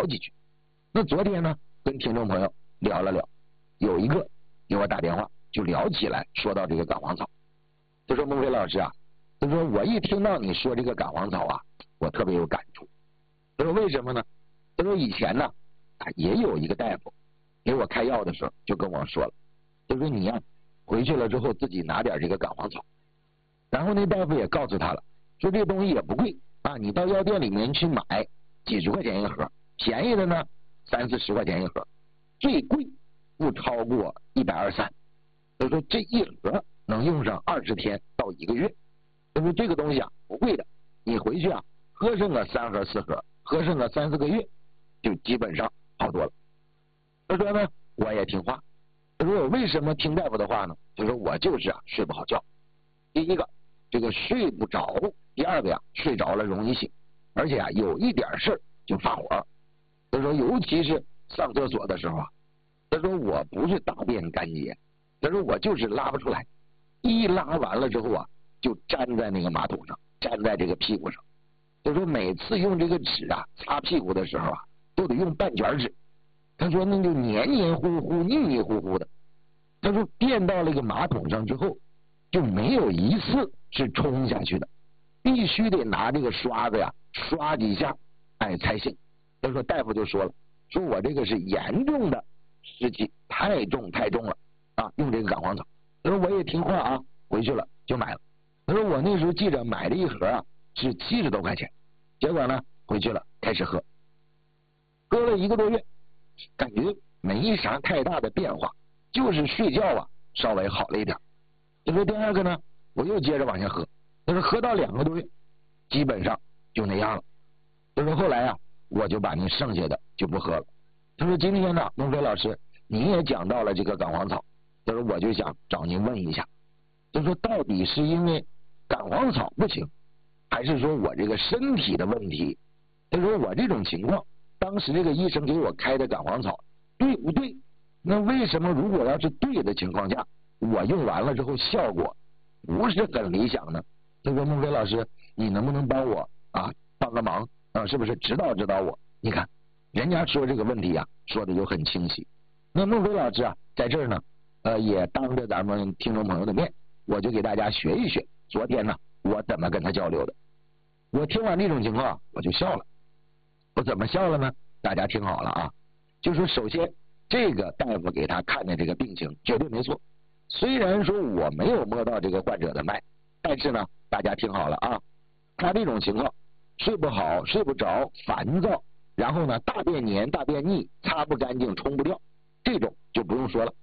聊几句。那昨天呢，跟听众朋友聊了聊，有一个给我打电话就聊起来，说到这个杆黄草，他说孟非老师啊，他说我一听到你说这个杆黄草啊，我特别有感触。他说为什么呢？他说以前呢，也有一个大夫给我开药的时候就跟我说了，他说你呀回去了之后自己拿点这个杆黄草，然后那大夫也告诉他了，说这东西也不贵啊，你到药店里面去买几十块钱一盒，便宜的呢30-40块钱一盒，最贵不超过123。他说这一盒能用上20天到1个月。他说这个东西啊不贵的，你回去啊喝上个3盒4盒，喝上个3-4个月，就基本上好多了。他说呢，我也听话。他说我为什么听大夫的话呢？他说我就是啊睡不好觉。第一个，这个睡不着；第二个呀，睡着了容易醒，而且啊有一点事儿就发火。他说尤其是上厕所的时候啊，他说我不是大便干结，他说我就是拉不出来，一拉完了之后啊，就粘在那个马桶上，粘在这个屁股上。他说每次用这个纸啊擦屁股的时候啊，都得用半卷纸。他说那就黏黏糊糊、腻腻糊糊的。他说便到那个马桶上之后，就没有一次是冲下去的，必须得拿这个刷子呀刷几下，才行。他说大夫就说了，说我这个是严重的湿气，太重了啊，用这个杆黄草。他说我也听话啊，回去了就买了。他说我那时候记着买了一盒啊是70多块钱，结果呢回去了开始喝，喝了1个多月，感觉没啥太大的变化，就是睡觉啊稍微好了一点。他说第二个呢，我又接着往下喝，他说喝到2个多月，基本上就那样了。他说后来啊，我就把那剩下的就不喝了。他说今天呢，孟非老师你也讲到了这个杆黄草，他说我就想找您问一下，他说到底是因为杆黄草不行，还是说我这个身体的问题？他说我这种情况，当时这个医生给我开的杆黄草对不对？那为什么如果要是对的情况下，我用完了之后效果不是很理想呢？他说孟非老师，你能不能帮我啊帮个忙啊？是不是指导我？你看人家说这个问题啊说的就很清晰。那孟非老师啊在这儿呢也当着咱们听众朋友的面，我就给大家学一学昨天呢我怎么跟他交流的。我听完这种情况我就笑了。我怎么笑了呢？大家听好了啊，就说首先这个大夫给他看的这个病情绝对没错，虽然说我没有摸到这个患者的脉，但是呢大家听好了啊，他这种情况睡不好、睡不着、烦躁，然后呢大便黏、大便腻、擦不干净、冲不掉，这种就不用说了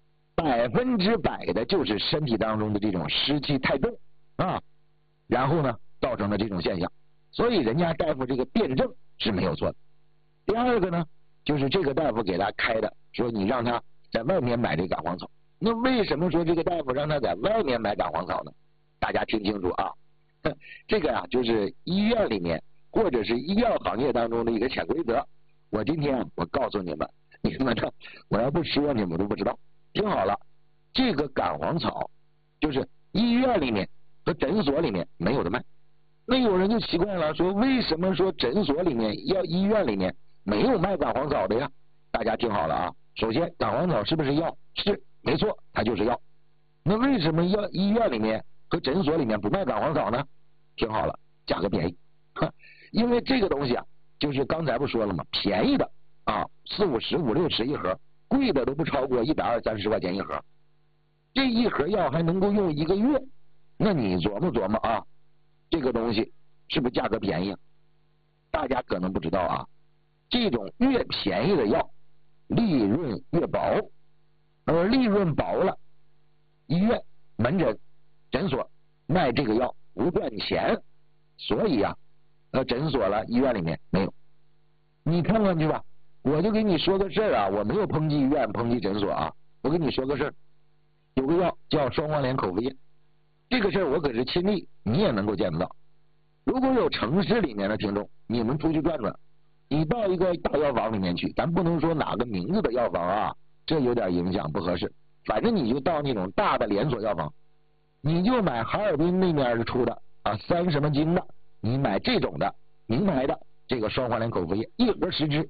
，100%的就是身体当中的这种湿气太重啊，然后呢造成的这种现象。所以人家大夫这个辩证是没有错的。第二个呢，就是这个大夫给他开的，说你让他在外面买这杆黄草。那为什么说这个大夫让他在外面买杆黄草呢？大家听清楚啊，这个啊就是医院里面或者是医药行业当中的一个潜规则。我今天我告诉你们，你们这我要不说你们都不知道。听好了，这个杆黄草就是医院里面和诊所里面没有的卖。那有人就奇怪了，说为什么说诊所里面医院里面没有卖杆黄草的呀？大家听好了啊，首先杆黄草是不是药？是，没错，它就是药。那为什么医院里面和诊所里面不卖杆黄草呢？听好了，价格便宜。因为这个东西啊，就是刚才不说了吗？便宜的啊，40-50、50-60一盒，贵的都不超过120-130块钱一盒。这一盒药还能够用1个月，那你琢磨啊，这个东西是不是价格便宜？大家可能不知道啊，这种越便宜的药利润越薄，而利润薄了，医院、门诊、诊所卖这个药不赚钱，所以啊诊所了医院里面没有。你看看去吧，我就给你说个事儿啊，我没有抨击医院、抨击诊所啊，我跟你说个事儿，有个药叫双黄连口服液，这个事儿我可是亲历，你也能够见得到。如果有城市里面的听众，你们出去转转，你到一个大药房里面去，咱不能说哪个名字的药房啊，这有点影响不合适，反正你就到那种大的连锁药房，你就买哈尔滨那面出的啊3什么金的，你买这种的名牌的这个双黄连口服液，一盒10支